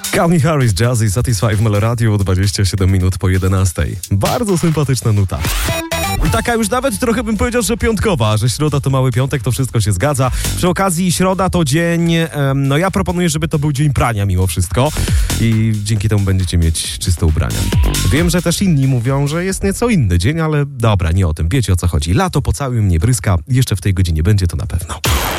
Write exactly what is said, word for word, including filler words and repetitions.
Calvin Harris, Jazzy, Satisfy w Meloradiu, dwadzieścia siedem minut po jedenastej. Bardzo sympatyczna nuta. I taka już nawet trochę bym powiedział, że piątkowa, że środa to mały piątek, to wszystko się zgadza. Przy okazji środa to dzień, no ja proponuję, żeby to był dzień prania mimo wszystko i dzięki temu będziecie mieć czyste ubrania. Wiem, że też inni mówią, że jest nieco inny dzień, ale dobra, nie o tym, wiecie o co chodzi. Lato po całym nie bryska, jeszcze w tej godzinie będzie to na pewno.